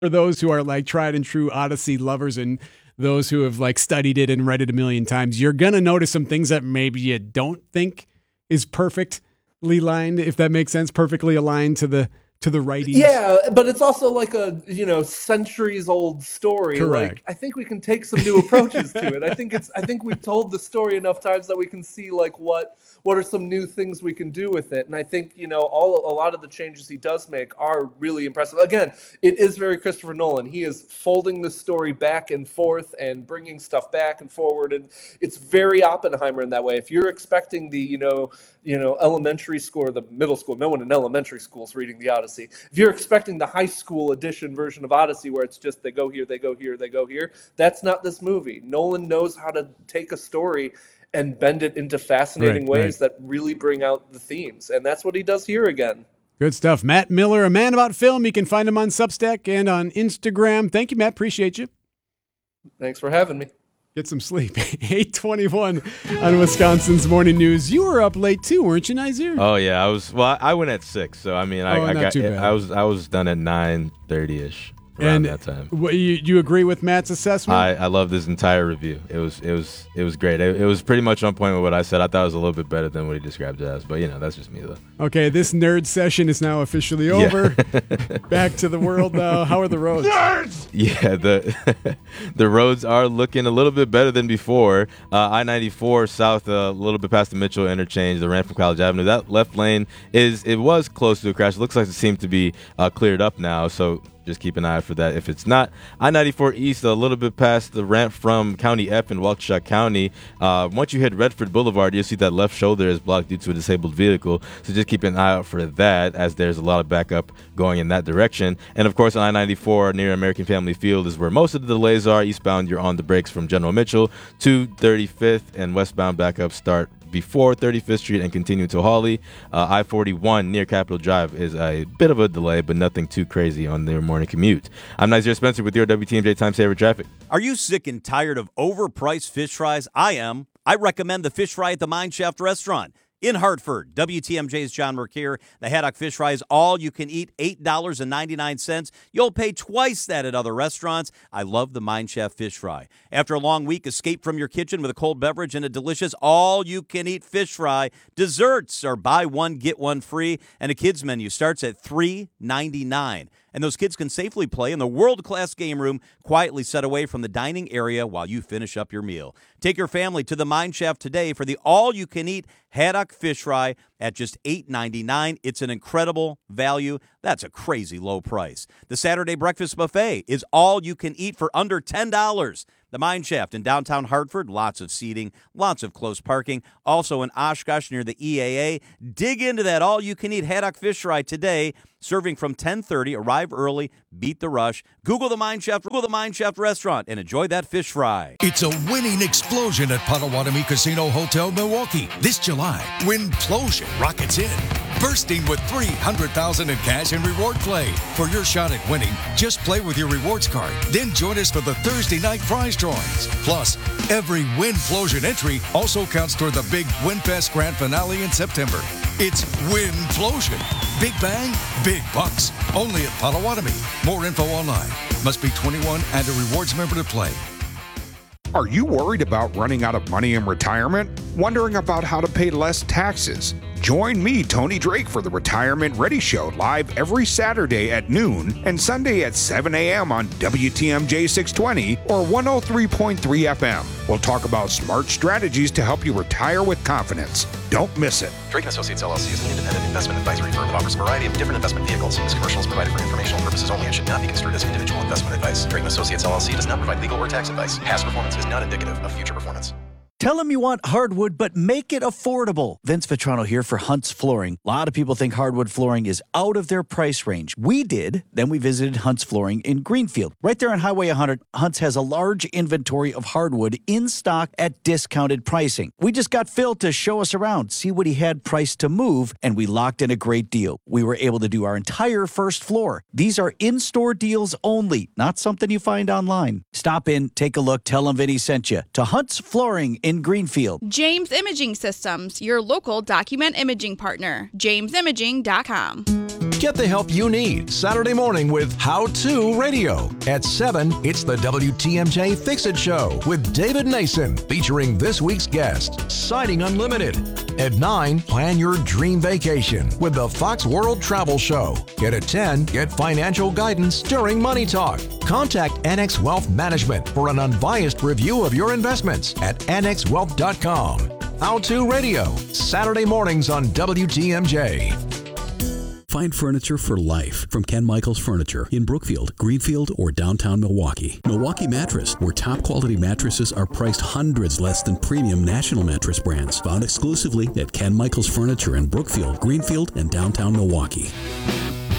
For those who are like tried and true Odyssey lovers and those who have like studied it and read it a million times, you're going to notice some things that maybe you don't think is perfectly lined, if that makes sense, perfectly aligned to the writings. Yeah, but it's also like a, centuries old story. Correct. Like, I think we can take some new approaches to it. I think we've told the story enough times that we can see like what are some new things we can do with it. And I think, a lot of the changes he does make are really impressive. Again, it is very Christopher Nolan. He is folding the story back and forth and bringing stuff back and forward. And it's very Oppenheimer in that way. If you're expecting the, elementary school or the middle school, no one in elementary school is reading the Odyssey. If you're expecting the high school edition version of Odyssey where it's just they go here, they go here, they go here, that's not this movie. Nolan knows how to take a story and bend it into fascinating ways that really bring out the themes. And that's what he does here again. Good stuff. Matt Miller, a man about film. You can find him on Substack and on Instagram. Thank you, Matt. Appreciate you. Thanks for having me. Get some sleep. 8:21 on Wisconsin's Morning News. You were up late too, weren't you, Nazir? Oh yeah, I went at 6, so I mean, I was done at 9:30ish. Around that time. You agree with Matt's assessment? I love this entire review. It was great. It was pretty much on point with what I said. I thought it was a little bit better than what he described it as, but that's just me though. Okay, this nerd session is now officially over. Back to the world now. How are the roads? Nerds! Yeah, the roads are looking a little bit better than before. I-94 south, a little bit past the Mitchell interchange, the ramp from College Avenue. That left lane was close to a crash. It looks like it seemed to be cleared up now, so just keep an eye out for that. If it's not, I-94 east, a little bit past the ramp from County F in Waukesha County. Once you hit Redford Boulevard, you'll see that left shoulder is blocked due to a disabled vehicle. So just keep an eye out for that, as there's a lot of backup going in that direction. And of course, on I-94 near American Family Field is where most of the delays are. Eastbound, you're on the brakes from General Mitchell to 35th, and westbound backups start before 35th Street and continue to Hawley. I-41 near Capitol Drive is a bit of a delay, but nothing too crazy on their morning commute. I'm Nazir Spencer with your WTMJ Time Saver Traffic. Are you sick and tired of overpriced fish fries? I am. I recommend the fish fry at the Mine Shaft Restaurant in Hartford. WTMJ's John Mercure. The Haddock Fish Fry is all you can eat, $8.99. You'll pay twice that at other restaurants. I love the Mine Shaft Fish Fry. After a long week, escape from your kitchen with a cold beverage and a delicious all-you-can-eat fish fry. Desserts are buy one, get one free, and a kids menu starts at $3.99. And those kids can safely play in the world-class game room, quietly set away from the dining area while you finish up your meal. Take your family to the Mine Shaft today for the all-you-can-eat haddock fish fry at just $8.99. It's an incredible value. That's a crazy low price. The Saturday Breakfast Buffet is all you can eat for under $10. The Mine Shaft in downtown Hartford, lots of seating, lots of close parking. Also in Oshkosh near the EAA. Dig into that all-you-can-eat haddock fish fry today. Serving from 10:30. Arrive early. Beat the rush. Google the Mine Shaft Restaurant and enjoy that fish fry. It's a winning explosion at Potawatomi Casino Hotel Milwaukee. This July, Winplosion rockets in, bursting with $300,000 in cash and reward play. For your shot at winning, just play with your rewards card. Then join us for the Thursday night prize drawings. Plus, every Winplosion entry also counts toward the big WinFest Grand Finale in September. It's Winplosion. Big bang, big bucks. Only at Potawatomi. More info online. Must be 21 and a rewards member to play. Are you worried about running out of money in retirement? Wondering about how to pay less taxes? Join me, Tony Drake, for the Retirement Ready Show, live every Saturday at noon and Sunday at 7 a.m. on WTMJ 620 or 103.3 FM. We'll talk about smart strategies to help you retire with confidence. Don't miss it. Drake & Associates LLC is an independent investment advisory firm that offers a variety of different investment vehicles. This commercial is provided for informational purposes only and should not be construed as individual investment advice. Drake & Associates LLC does not provide legal or tax advice. Past performance is not indicative of future performance. Tell them you want hardwood, but make it affordable. Vince Vitrano here for Hunt's Flooring. A lot of people think hardwood flooring is out of their price range. We did. Then we visited Hunt's Flooring in Greenfield. Right there on Highway 100, Hunt's has a large inventory of hardwood in stock at discounted pricing. We just got Phil to show us around, see what he had priced to move, and we locked in a great deal. We were able to do our entire first floor. These are in-store deals only, not something you find online. Stop in, take a look, tell them Vinny sent you to Hunt's Flooring in Greenfield. James Imaging Systems, your local document imaging partner. JamesImaging.com. Get the help you need Saturday morning with How To Radio. At 7, it's the WTMJ Fix-It Show with David Nason, featuring this week's guest, Siding Unlimited. At 9, plan your dream vacation with the Fox World Travel Show. And at 10, get financial guidance during Money Talk. Contact Annex Wealth Management for an unbiased review of your investments at annexwealth.com. How To Radio, Saturday mornings on WTMJ. Find furniture for life from Ken Michaels Furniture in Brookfield, Greenfield, or downtown Milwaukee. Milwaukee Mattress, where top quality mattresses are priced hundreds less than premium national mattress brands. Found exclusively at Ken Michaels Furniture in Brookfield, Greenfield, and downtown Milwaukee.